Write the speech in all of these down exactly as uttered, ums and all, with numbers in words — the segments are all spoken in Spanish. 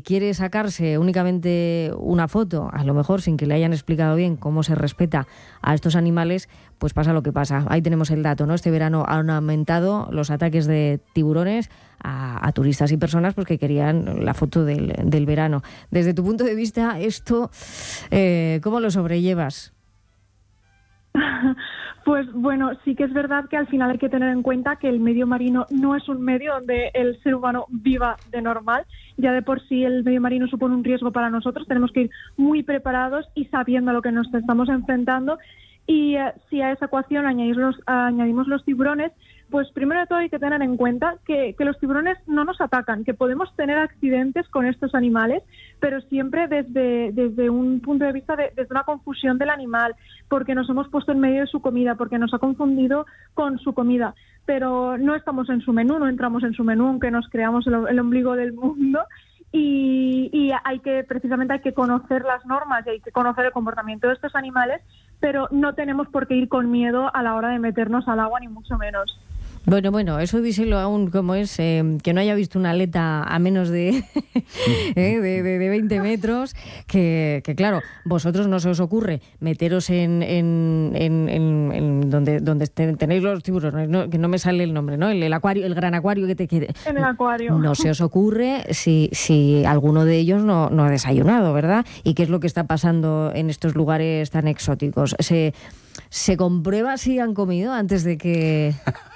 quiere sacarse únicamente una foto, a lo mejor sin que le hayan explicado bien cómo se respeta a estos animales, pues pasa lo que pasa. Ahí tenemos el dato, ¿no? Este verano han aumentado los ataques de tiburones a, a turistas y personas pues, que querían la foto del, del verano. Desde tu punto de vista, esto, eh, ¿cómo lo sobrellevas? Pues bueno, sí que es verdad que al final hay que tener en cuenta que el medio marino no es un medio donde el ser humano viva de normal. Ya de por sí el medio marino supone un riesgo para nosotros. Tenemos que ir muy preparados y sabiendo a lo que nos estamos enfrentando. Y eh, si a esa ecuación añadimos los, añadimos los tiburones, pues primero de todo hay que tener en cuenta que, que los tiburones no nos atacan, que podemos tener accidentes con estos animales, pero siempre desde, desde un punto de vista, de, desde una confusión del animal, porque nos hemos puesto en medio de su comida, porque nos ha confundido con su comida. Pero no estamos en su menú, no entramos en su menú, aunque nos creamos el, el ombligo del mundo. Y, y hay que, precisamente hay que conocer las normas y hay que conocer el comportamiento de estos animales, pero no tenemos por qué ir con miedo a la hora de meternos al agua, ni mucho menos. Bueno, bueno, eso díselo aún como es, eh, que no haya visto una aleta a menos de, eh, de, de, de veinte metros, que, que claro, vosotros no se os ocurre meteros en, en, en, en, en donde, donde tenéis los tiburones, ¿no? Que no me sale el nombre, ¿no? El, el acuario, el gran acuario que te quede. En el acuario. No se os ocurre si, si alguno de ellos no, no ha desayunado, ¿verdad? ¿Y qué es lo que está pasando en estos lugares tan exóticos? Se... ¿Se comprueba si han comido antes de que...?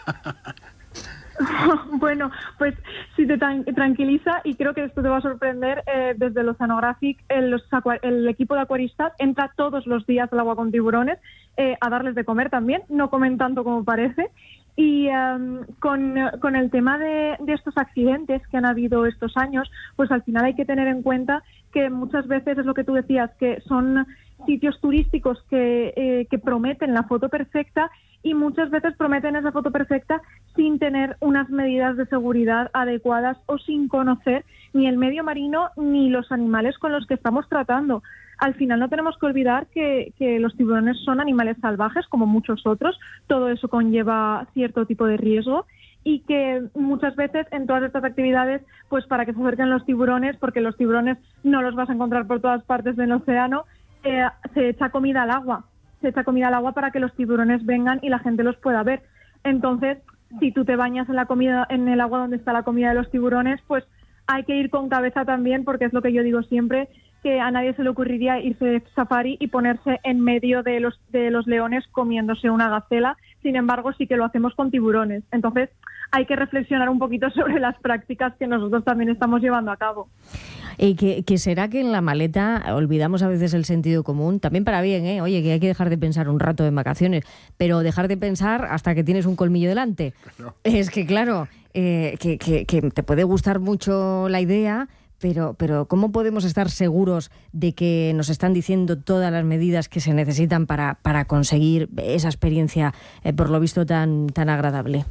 Bueno, pues si te tan- tranquiliza, y creo que esto te va a sorprender, eh, desde el Oceanographic, el, los acua- el equipo de acuaristas entra todos los días al agua con tiburones, eh, a darles de comer también, no comen tanto como parece. Y um, con, con el tema de, de estos accidentes que han habido estos años, pues al final hay que tener en cuenta que muchas veces es lo que tú decías, que son sitios turísticos que, eh, que prometen la foto perfecta, y muchas veces prometen esa foto perfecta sin tener unas medidas de seguridad adecuadas o sin conocer ni el medio marino ni los animales con los que estamos tratando. Al final no tenemos que olvidar que, que los tiburones son animales salvajes como muchos otros, todo eso conlleva cierto tipo de riesgo, y que muchas veces en todas estas actividades, pues para que se acerquen los tiburones, porque los tiburones no los vas a encontrar por todas partes del océano, eh, se echa comida al agua. se echa comida al agua para que los tiburones vengan y la gente los pueda ver. Entonces, si tú te bañas en la comida, en el agua donde está la comida de los tiburones, pues hay que ir con cabeza también, porque es lo que yo digo siempre, que a nadie se le ocurriría irse de safari y ponerse en medio de los de los leones comiéndose una gacela. Sin embargo, sí que lo hacemos con tiburones. Entonces, hay que reflexionar un poquito sobre las prácticas que nosotros también estamos llevando a cabo. ¿Y que, que será que en la maleta olvidamos a veces el sentido común? También para bien, ¿eh? Oye, que hay que dejar de pensar un rato en vacaciones, pero dejar de pensar hasta que tienes un colmillo delante. Claro. Es que, claro, eh, que, que, que te puede gustar mucho la idea, pero, pero ¿cómo podemos estar seguros de que nos están diciendo todas las medidas que se necesitan para, para conseguir esa experiencia, eh, por lo visto, tan, tan agradable?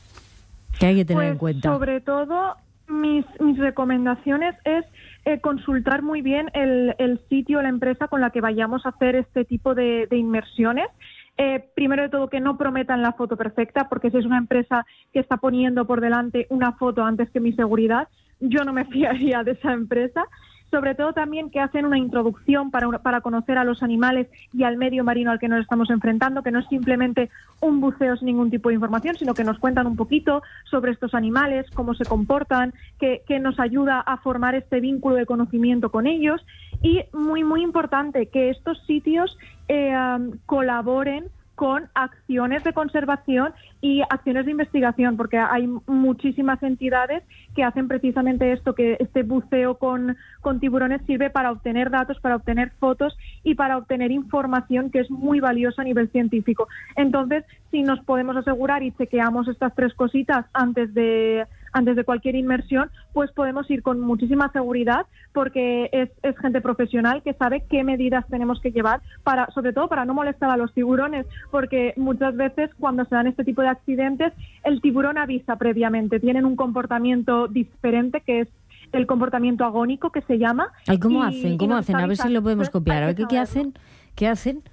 ¿Qué hay que tener pues, en cuenta? Sobre todo, mis, mis recomendaciones es eh, consultar muy bien el, el sitio, la empresa con la que vayamos a hacer este tipo de, de inmersiones. Eh, primero de todo, que no prometan la foto perfecta, porque si es una empresa que está poniendo por delante una foto antes que mi seguridad, yo no me fiaría de esa empresa. Sobre todo también que hacen una introducción para, una, para conocer a los animales y al medio marino al que nos estamos enfrentando, que no es simplemente un buceo sin ningún tipo de información, sino que nos cuentan un poquito sobre estos animales, cómo se comportan, que, que nos ayuda a formar este vínculo de conocimiento con ellos. Y muy, muy importante, que estos sitios eh, um, colaboren con acciones de conservación y acciones de investigación, porque hay muchísimas entidades que hacen precisamente esto, que este buceo con, con tiburones sirve para obtener datos, para obtener fotos y para obtener información que es muy valiosa a nivel científico. Entonces, si nos podemos asegurar y chequeamos estas tres cositas antes de antes de cualquier inmersión, pues podemos ir con muchísima seguridad, porque es, es gente profesional que sabe qué medidas tenemos que llevar, para, sobre todo para no molestar a los tiburones, porque muchas veces cuando se dan este tipo de accidentes, el tiburón avisa previamente, tienen un comportamiento diferente que es el comportamiento agónico, que se llama. Ay, ¿cómo y, hacen? ¿Cómo hacen? A ver si lo podemos copiar. A ver, ¿qué, ¿qué hacen? ¿Qué hacen?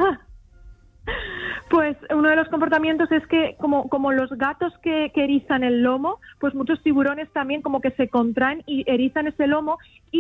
Pues uno de los comportamientos es que como, como los gatos que, que erizan el lomo, pues muchos tiburones también como que se contraen y erizan ese lomo y